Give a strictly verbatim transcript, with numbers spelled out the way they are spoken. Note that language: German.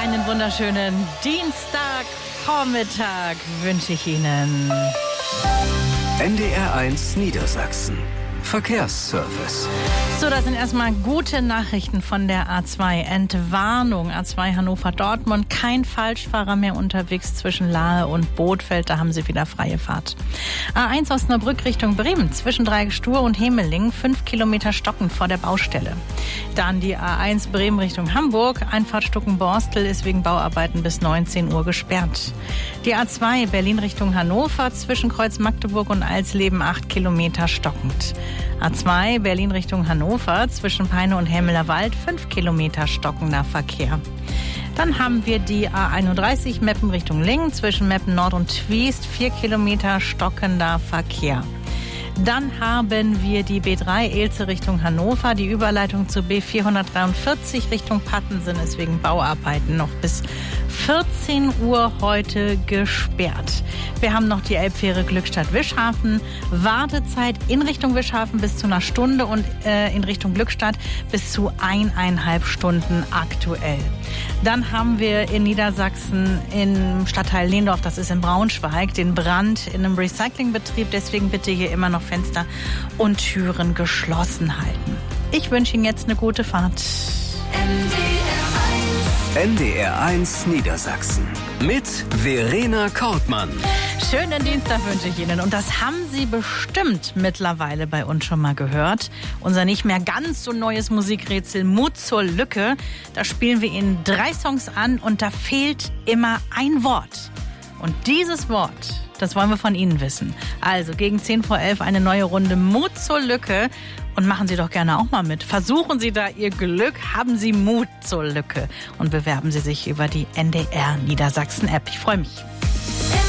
Einen wunderschönen Dienstagvormittag wünsche ich Ihnen. N D R eins Niedersachsen. Verkehrsservice. So, das sind erstmal gute Nachrichten von der A zwei. Entwarnung, A zwei Hannover-Dortmund. Kein Falschfahrer mehr unterwegs zwischen Lahe und Bothfeld. Da haben Sie wieder freie Fahrt. A eins Osnabrück Richtung Bremen. Zwischen Dreigestur und Hemeling. Fünf Kilometer stockend vor der Baustelle. Dann die A eins Bremen Richtung Hamburg. Einfahrt Stuckenborstel ist wegen Bauarbeiten bis neunzehn Uhr gesperrt. Die A zwei Berlin Richtung Hannover. Zwischen Kreuz Magdeburg und Alsleben acht Kilometer stockend. A zwei Berlin Richtung Hannover, zwischen Peine und Helmeler Wald, fünf Kilometer stockender Verkehr. Dann haben wir die A einunddreißig Meppen Richtung Lingen, zwischen Meppen Nord und Twiest, vier Kilometer stockender Verkehr. Dann haben wir die B drei Elze Richtung Hannover. Die Überleitung zur B vierhundertdreiundvierzig Richtung Pattensen ist wegen Bauarbeiten noch bis vierzehn Uhr heute gesperrt. Wir haben noch die Elbfähre Glückstadt-Wischhafen. Wartezeit in Richtung Wischhafen bis zu einer Stunde und äh, in Richtung Glückstadt bis zu eineinhalb Stunden aktuell. Dann haben wir in Niedersachsen im Stadtteil Lehndorf, das ist in Braunschweig, den Brand in einem Recyclingbetrieb. Deswegen bitte hier immer noch Fenster und Türen geschlossen halten. Ich wünsche Ihnen jetzt eine gute Fahrt. N D R eins Niedersachsen mit Verena Kortmann. Schönen Dienstag wünsche ich Ihnen. Und das haben Sie bestimmt mittlerweile bei uns schon mal gehört. Unser nicht mehr ganz so neues Musikrätsel Mut zur Lücke. Da spielen wir Ihnen drei Songs an und da fehlt immer ein Wort. Und dieses Wort, das wollen wir von Ihnen wissen. Also gegen zehn vor elf eine neue Runde Mut zur Lücke. Und machen Sie doch gerne auch mal mit. Versuchen Sie da Ihr Glück, haben Sie Mut zur Lücke. Und bewerben Sie sich über die N D R Niedersachsen App. Ich freue mich.